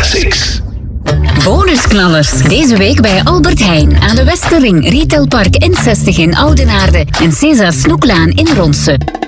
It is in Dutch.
Classics. Bonusknallers. Deze week bij Albert Heijn aan de Westerring, Retailpark N60 in Oudenaarde en César Snoeklaan in Ronse.